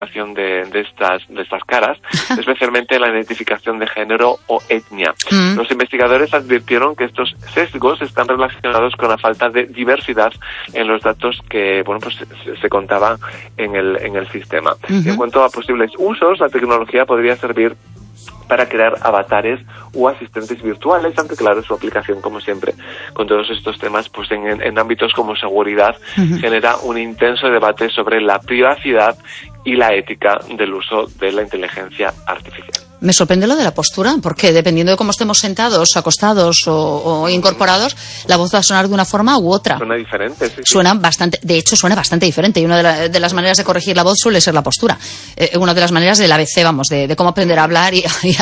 de estas caras, especialmente en la identificación de género o etnia. Los investigadores advirtieron que estos sesgos están relacionados con la falta de diversidad en los datos que se contaban en el sistema. Y en cuanto a posibles usos, la tecnología podría servir para crear avatares o asistentes virtuales, aunque claro, su aplicación, como siempre, con todos estos temas, pues en ámbitos como seguridad, genera un intenso debate sobre la privacidad y la ética del uso de la inteligencia artificial. Me sorprende lo de la postura, porque dependiendo de cómo estemos sentados, acostados o incorporados, la voz va a sonar de una forma u otra. Suena diferente, sí. Suena bastante diferente. Y una de las maneras de corregir la voz suele ser la postura. Una de las maneras del ABC, de cómo aprender a hablar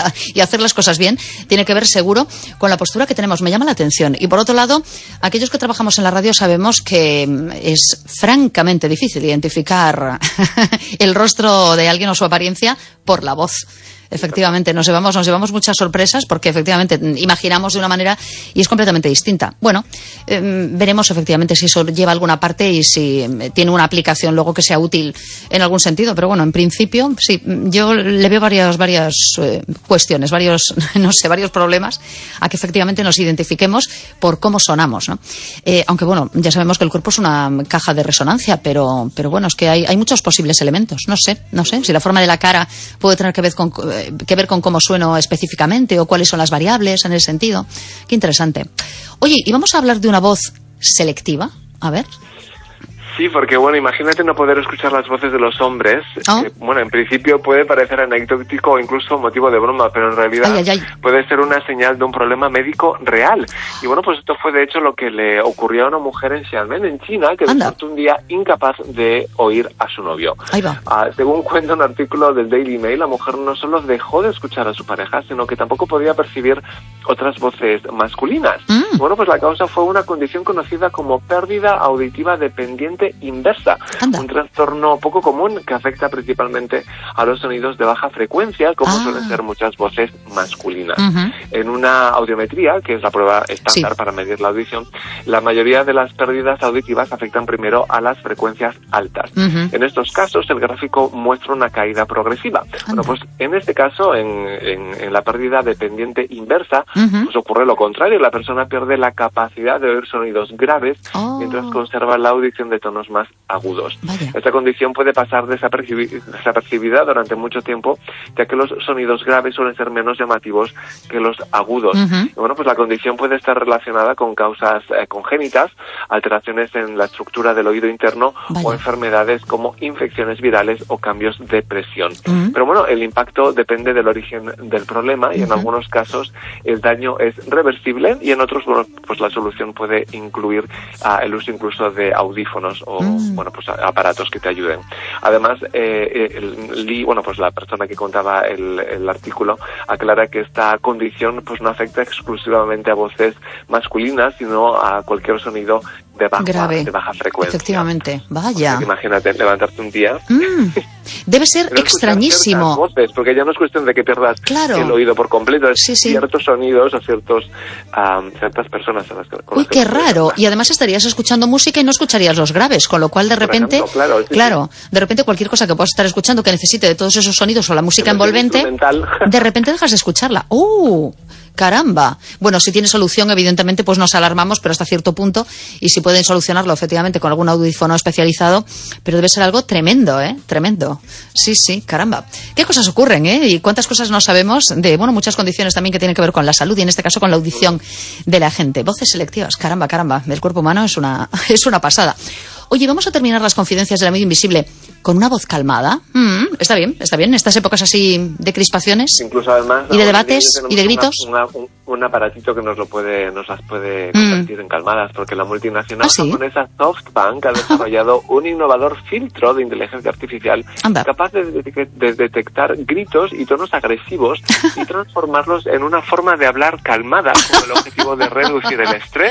y hacer las cosas bien, tiene que ver seguro con la postura que tenemos. Me llama la atención. Y por otro lado, aquellos que trabajamos en la radio sabemos que es francamente difícil identificar el rostro de alguien o su apariencia por la voz. Efectivamente, nos llevamos muchas sorpresas porque efectivamente imaginamos de una manera y es completamente distinta. Bueno, veremos efectivamente si eso lleva alguna parte y si tiene una aplicación luego que sea útil en algún sentido. Pero bueno, en principio, sí, yo le veo varias cuestiones, varios problemas a que efectivamente nos identifiquemos por cómo sonamos, ¿no? Aunque bueno, ya sabemos que el cuerpo es una caja de resonancia, pero bueno, es que hay muchos posibles elementos. No sé si la forma de la cara puede tener que ver con cómo sueno específicamente o cuáles son las variables en ese sentido. Qué interesante. Oye, ¿y vamos a hablar de una voz selectiva? A ver. Sí, porque imagínate no poder escuchar las voces de los hombres. En principio puede parecer anecdótico o incluso motivo de broma, pero en realidad puede ser una señal de un problema médico real. Y esto fue de hecho lo que le ocurrió a una mujer en Xiamen, en China, que despertó un día incapaz de oír a su novio. Ahí va. Según cuenta un artículo del Daily Mail, la mujer no solo dejó de escuchar a su pareja, sino que tampoco podía percibir otras voces masculinas. La causa fue una condición conocida como pérdida auditiva dependiente inversa, un trastorno poco común que afecta principalmente a los sonidos de baja frecuencia, como suelen ser muchas voces masculinas. En una audiometría, que es la prueba estándar para medir la audición, la mayoría de las pérdidas auditivas afectan primero a las frecuencias altas. En estos casos, el gráfico muestra una caída progresiva. En este caso, en la pérdida dependiente inversa, ocurre lo contrario, la persona pierde la capacidad de oír sonidos graves mientras conserva la audición de tonos más agudos. Vaya. Esta condición puede pasar desapercibida durante mucho tiempo, ya que los sonidos graves suelen ser menos llamativos que los agudos. Y la condición puede estar relacionada con causas congénitas, alteraciones en la estructura del oído interno o enfermedades como infecciones virales o cambios de presión. Pero el impacto depende del origen del problema y en algunos casos el daño es reversible y en otros, la solución puede incluir el uso incluso de audífonos o aparatos que te ayuden. Además, la persona que contaba el artículo aclara que esta condición no afecta exclusivamente a voces masculinas, sino a cualquier sonido de baja frecuencia. Efectivamente, vaya. Imagínate levantarte un día. Debe ser extrañísimo. Voces, porque ya no es cuestión de que pierdas el oído por completo, es ciertos sonidos a ciertas personas a las que... Uy, qué raro. Y además estarías escuchando música y no escucharías los graves, con lo cual de repente, de repente cualquier cosa que puedas estar escuchando que necesite de todos esos sonidos o la música envolvente, de repente dejas de escucharla. Caramba. Bueno, si tiene solución, evidentemente, pues nos alarmamos, pero hasta cierto punto, y si pueden solucionarlo efectivamente con algún audífono especializado, pero debe ser algo tremendo, tremendo. Sí, caramba. ¿Qué cosas ocurren, y cuántas cosas no sabemos de, muchas condiciones también que tienen que ver con la salud y en este caso con la audición de la gente? Voces selectivas, caramba. El cuerpo humano es una pasada. Oye, vamos a terminar las confidencias del amigo invisible con una voz calmada. Está bien. En estas épocas así de crispaciones. Incluso además, y de debates y de gritos. Un aparatito que nos las puede convertir en calmadas, porque la multinacional japonesa SoftBank ha desarrollado un innovador filtro de inteligencia artificial capaz de detectar gritos y tonos agresivos y transformarlos en una forma de hablar calmada, con el objetivo de reducir el estrés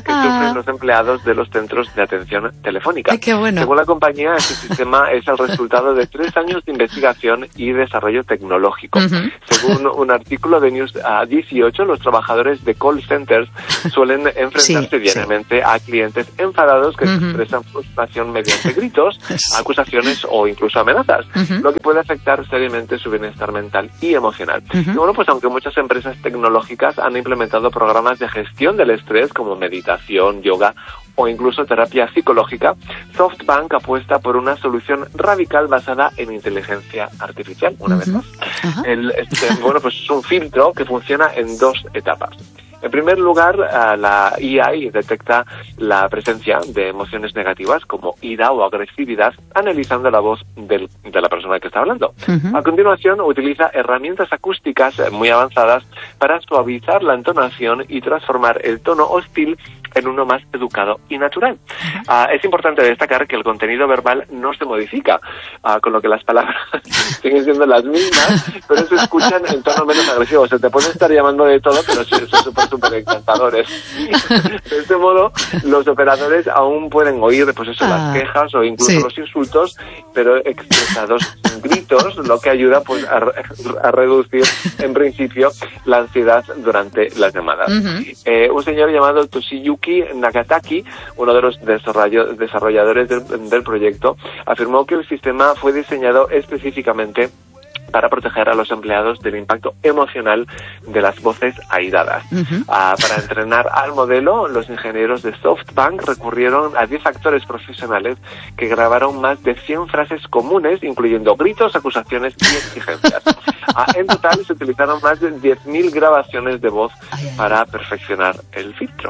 que sufren los empleados de los centros de atención telefónica. Ay, qué bueno. Según la compañía, este sistema es el resultado de 3 años de investigación y desarrollo tecnológico. Según un artículo de News 18, los trabajadores de call centers suelen enfrentarse diariamente a clientes enfadados que expresan frustración mediante gritos, acusaciones o incluso amenazas, lo que puede afectar seriamente su bienestar mental y emocional. Y bueno, pues aunque muchas empresas tecnológicas han implementado programas de gestión del estrés como meditación, yoga o incluso terapia psicológica, SoftBank apuesta por una solución radical basada en inteligencia artificial, una vez más. Bueno, pues es un filtro que funciona en 2 etapas. En primer lugar, la AI detecta la presencia de emociones negativas como ira o agresividad, analizando la voz de la persona que está hablando. A continuación, utiliza herramientas acústicas muy avanzadas para suavizar la entonación y transformar el tono hostil en uno más educado y natural. Es importante destacar que el contenido verbal no se modifica, con lo que las palabras siguen siendo las mismas, pero se escuchan en tono menos agresivo. Se te puede estar llamando de todo, pero son súper encantadores. De este modo, los operadores aún pueden oír pues eso, las quejas o incluso los insultos, pero expresados en gritos, lo que ayuda pues a reducir, en principio, la ansiedad durante las llamadas. Un señor llamado Toshiyuki Nagataki, uno de los desarrolladores del proyecto, afirmó que el sistema fue diseñado específicamente para proteger a los empleados del impacto emocional de las voces airadas. Para entrenar al modelo, los ingenieros de SoftBank recurrieron a 10 actores profesionales que grabaron más de 100 frases comunes, incluyendo gritos, acusaciones y exigencias. En total, se utilizaron más de 10.000 grabaciones de voz para perfeccionar el filtro.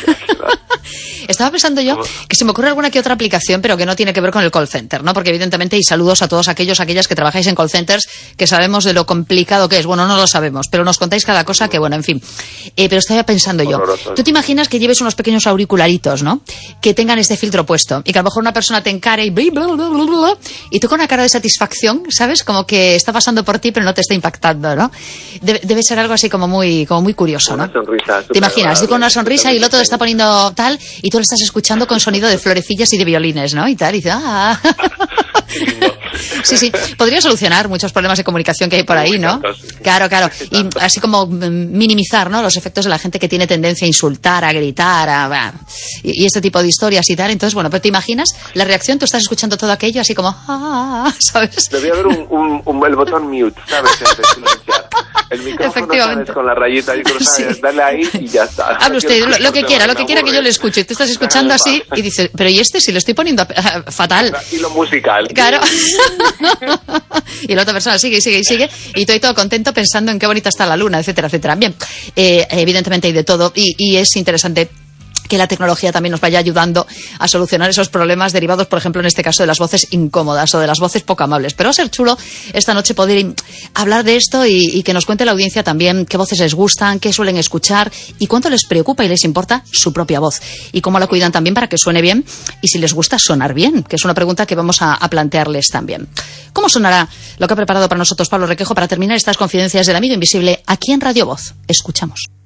Estaba pensando yo que se me ocurre alguna que otra aplicación, pero que no tiene que ver con el call center, ¿no? Porque evidentemente, y saludos a todos aquellas que trabajáis en call centers, que sabemos de lo complicado que es. Bueno, no lo sabemos, pero nos contáis cada cosa que, bueno, en fin. Pero estaba pensando yo, tú te imaginas que lleves unos pequeños auricularitos, ¿no? Que tengan este filtro puesto y que a lo mejor una persona te encare y tú con una cara de satisfacción, ¿sabes? Como que está pasando por ti, pero no te está impactando, ¿no? Debe ser algo así como muy curioso, ¿no? Una sonrisa. ¿Te imaginas? Tú con una sonrisa y el otro te está poniendo tal y tú le estás escuchando con sonido de florecillas y de violines, ¿no? Y tal, y dices, Sí, podría solucionar muchos problemas de comunicación que hay por ahí, ¿no? Claro. Y así como minimizar, ¿no?, los efectos de la gente que tiene tendencia a insultar, a gritar, y este tipo de historias y tal. Entonces, bueno, pero te imaginas la reacción, tú estás escuchando todo aquello así como, ¿sabes? Debía haber el botón mute, ¿sabes? El micrófono, ¿sabes? Con la rayita ahí cruzada, dale ahí y ya está. Hable usted, lo que quiera que yo le escuche. Tú estás escuchando así y dices, pero ¿y este? Si lo estoy poniendo fatal. Y lo musical. Claro. Y la otra persona sigue, y estoy todo contento pensando en qué bonita está la luna, etcétera. Bien, evidentemente hay de todo y es interesante que la tecnología también nos vaya ayudando a solucionar esos problemas derivados, por ejemplo, en este caso de las voces incómodas o de las voces poco amables. Pero va a ser chulo esta noche poder hablar de esto y que nos cuente la audiencia también qué voces les gustan, qué suelen escuchar y cuánto les preocupa y les importa su propia voz y cómo la cuidan también para que suene bien y si les gusta sonar bien, que es una pregunta que vamos a plantearles también. ¿Cómo sonará lo que ha preparado para nosotros Pablo Requejo para terminar estas confidencias del amigo invisible aquí en Radio Voz? Escuchamos.